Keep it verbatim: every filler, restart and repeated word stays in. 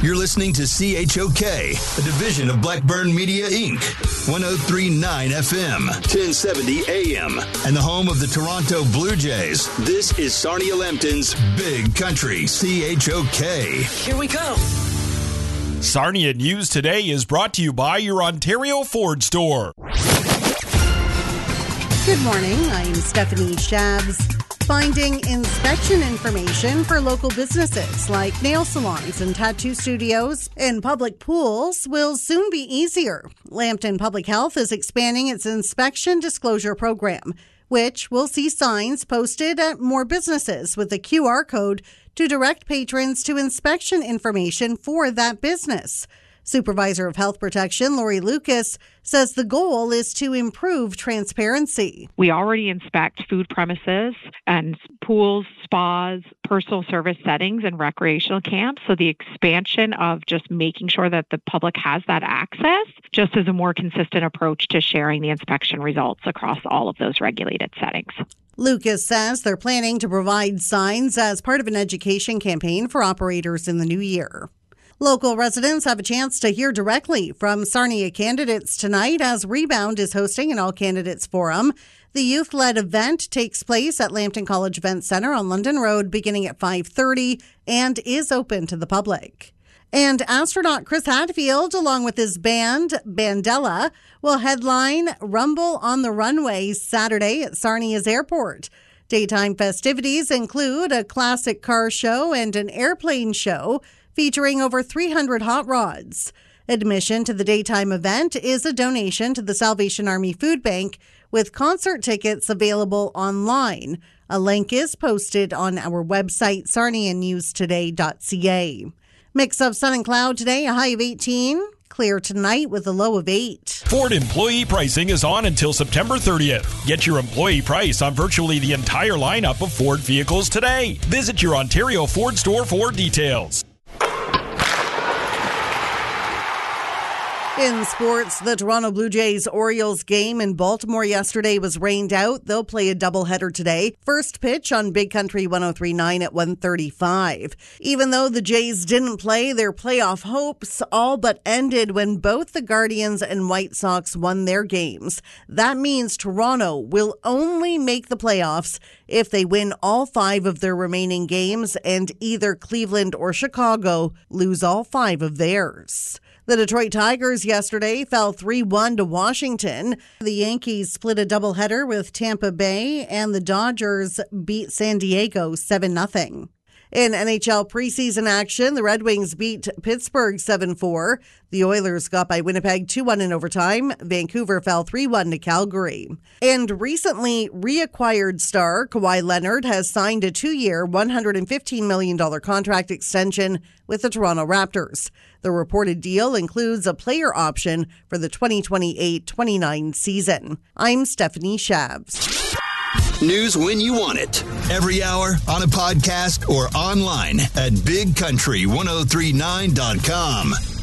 You're listening to C H O K, a division of Blackburn Media, Incorporated. one oh three point nine F M, ten seventy A M, and the home of the Toronto Blue Jays. This is Sarnia Lambton's Big Country C H O K. Here we go. Sarnia News Today is brought to you by your Ontario Ford store. Good morning, I'm Stephanie Shabs. Finding inspection information for local businesses like nail salons and tattoo studios and public pools will soon be easier. Lambton Public Health is expanding its inspection disclosure program, which will see signs posted at more businesses with a Q R code to direct patrons to inspection information for that business. Supervisor of Health Protection, Lori Lucas, says the goal is to improve transparency. We already inspect food premises and pools, spas, personal service settings, and recreational camps. So the expansion of just making sure that the public has that access just is a more consistent approach to sharing the inspection results across all of those regulated settings. Lucas says they're planning to provide signs as part of an education campaign for operators in the new year. Local residents have a chance to hear directly from Sarnia candidates tonight as Rebound is hosting an all-candidates forum. The youth-led event takes place at Lambton College Event Centre on London Road beginning at five thirty and is open to the public. And astronaut Chris Hadfield, along with his band, Bandella, will headline Rumble on the Runway Saturday at Sarnia's airport. Daytime festivities include a classic car show and an airplane show featuring over three hundred hot rods. Admission to the daytime event is a donation to the Salvation Army Food Bank, with concert tickets available online. A link is posted on our website, sarnia news today dot c a. Mix of sun and cloud today, a high of eighteen. Clear tonight with a low of eight. Ford employee pricing is on until September thirtieth. Get your employee price on virtually the entire lineup of Ford vehicles today. Visit your Ontario Ford store for details. In sports, the Toronto Blue Jays-Orioles game in Baltimore yesterday was rained out. They'll play a doubleheader today. First pitch on Big Country one oh three point nine at one thirty-five. Even though the Jays didn't play, their playoff hopes all but ended when both the Guardians and White Sox won their games. That means Toronto will only make the playoffs if they win all five of their remaining games and either Cleveland or Chicago lose all five of theirs. The Detroit Tigers yesterday fell three one to Washington. The Yankees split a doubleheader with Tampa Bay, and the Dodgers beat San Diego seven nothing. In N H L preseason action, the Red Wings beat Pittsburgh seven four. The Oilers got by Winnipeg two one in overtime. Vancouver fell three one to Calgary. And recently reacquired star Kawhi Leonard has signed a two-year, one hundred fifteen million dollars contract extension with the Toronto Raptors. The reported deal includes a player option for the twenty twenty-eight twenty-nine season. I'm Stephanie Shabs. News when you want it. Every hour, on a podcast, or online at big country ten thirty-nine dot com.